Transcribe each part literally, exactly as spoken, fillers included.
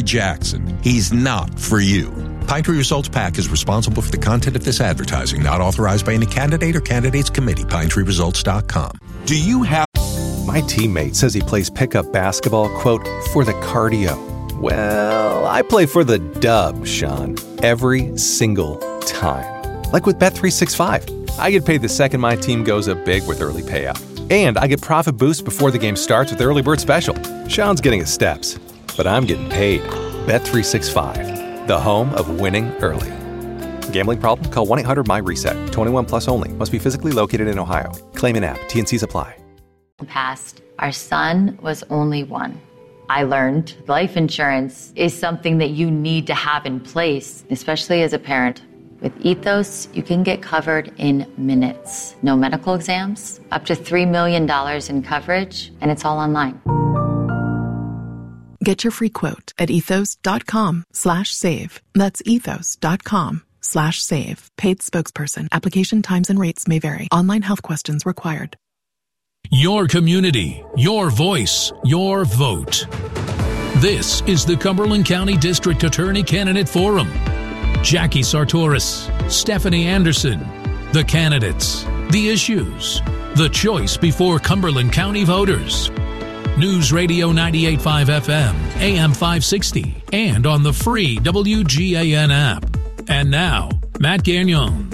Jackson. He's not for you. Pine Tree Results PAC is responsible for the content of this advertising, not authorized by any candidate or candidates committee. Pine Tree Results dot com. Do you have... My teammate says he plays pickup basketball, quote, for the cardio. Well, I play for the dub, Sean, every single time. Like with Bet three sixty-five. I get paid the second my team goes up big with early payout. And I get profit boost before the game starts with Early Bird Special. Sean's getting his steps, but I'm getting paid. Bet three sixty-five, the home of winning early. Gambling problem? Call one eight hundred my reset. twenty-one plus only. Must be physically located in Ohio. Claim in app. T N Cs apply. Past, our son was only one. I learned life insurance is something that you need to have in place, especially as a parent. With Ethos, you can get covered in minutes. No medical exams, up to three million dollars in coverage, and it's all online. Get your free quote at ethos.com slash save. That's ethos.com slash save. Paid spokesperson. Application times and rates may vary. Online health questions required. Your community, your voice, your vote. This is the Cumberland County District Attorney Candidate Forum. Jackie Sartoris, Stephanie Anderson, the candidates, the issues, the choice before Cumberland County voters. News Radio ninety-eight point five F M, A M five sixty, and on the free W G A N app. And now, Matt Gagnon.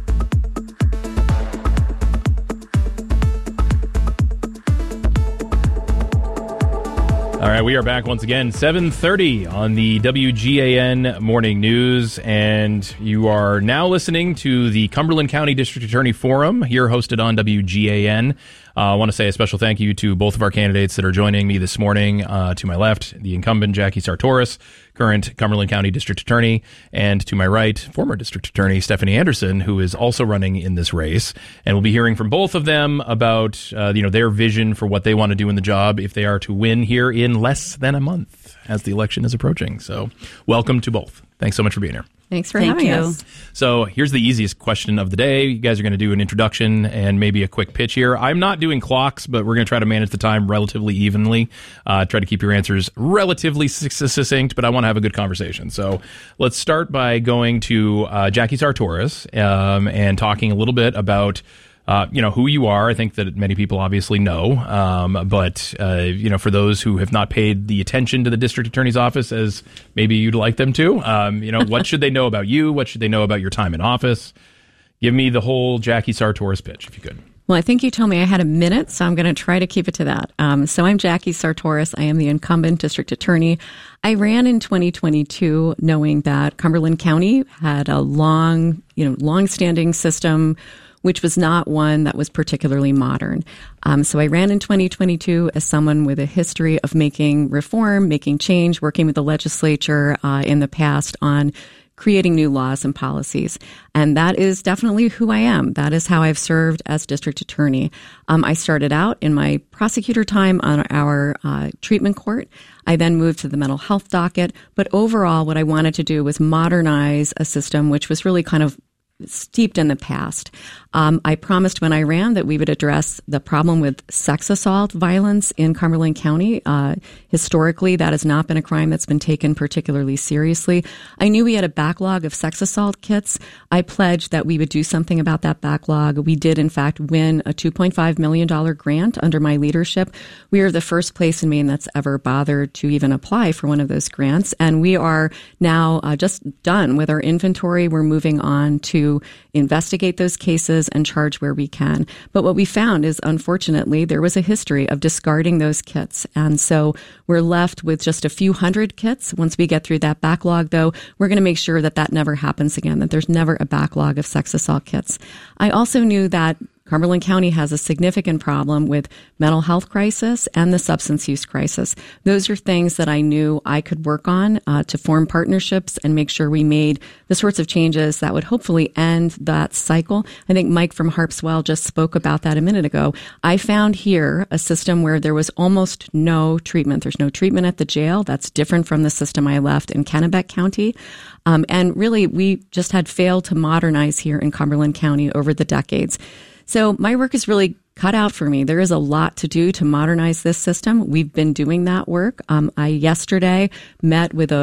All right, we are back once again, seven thirty on the W G A N Morning News, and you are now listening to the Cumberland County District Attorney Forum, here hosted on W G A N. Uh, I want to say a special thank you to both of our candidates that are joining me this morning. Uh, to my left, the incumbent Jackie Sartoris, current Cumberland County District Attorney, and to my right, former District Attorney Stephanie Anderson, who is also running in this race. And we'll be hearing from both of them about uh, you know their vision for what they want to do in the job if they are to win here in less than a month as the election is approaching. So welcome to both. Thanks so much for being here. Thanks for Thank having you. us. So here's the easiest question of the day. You guys are going to do an introduction and maybe a quick pitch here. I'm not doing clocks, but we're going to try to manage the time relatively evenly. Uh, try to keep your answers relatively succinct, but I want to have a good conversation. So let's start by going to uh, Jackie Sartoris um, and talking a little bit about Uh, you know, who you are. I think that many people obviously know. Um, but, uh, you know, for those who have not paid the attention to the district attorney's office as maybe you'd like them to, um, you know, what should they know about you? What should they know about your time in office? Give me the whole Jackie Sartoris pitch, if you could. Well, I think you told me I had a minute, so I'm going to try to keep it to that. Um, so I'm Jackie Sartoris. I am the incumbent district attorney. I ran in twenty twenty-two knowing that Cumberland County had a long, you know, long-standing system which was not one that was particularly modern. Um, so I ran in twenty twenty-two as someone with a history of making reform, making change, working with the legislature uh, in the past on creating new laws and policies. And that is definitely who I am. That is how I've served as district attorney. Um, I started out in my prosecutor time on our uh, treatment court. I then moved to the mental health docket. But overall, what I wanted to do was modernize a system which was really kind of steeped in the past. Um, I promised when I ran that we would address the problem with sex assault violence in Cumberland County. Uh, historically, that has not been a crime that's been taken particularly seriously. I knew we had a backlog of sex assault kits. I pledged that we would do something about that backlog. We did, in fact, win a two point five million dollars grant under my leadership. We are the first place in Maine that's ever bothered to even apply for one of those grants. And we are now uh, just done with our inventory. We're moving on to investigate those cases and charge where we can. But what we found is, unfortunately, there was a history of discarding those kits. And so we're left with just a few hundred kits. Once we get through that backlog, though, we're going to make sure that that never happens again, that there's never a backlog of sex assault kits. I also knew that Cumberland County has a significant problem with mental health crisis and the substance use crisis. Those are things that I knew I could work on uh, to form partnerships and make sure we made the sorts of changes that would hopefully end that cycle. I think Mike from Harpswell just spoke about that a minute ago. I found here a system where there was almost no treatment. There's no treatment at the jail. That's different from the system I left in Kennebec County. Um, and really, we just had failed to modernize here in Cumberland County over the decades. So my work is really cut out for me. There is a lot to do to modernize this system. We've been doing that work. Um, I yesterday met with a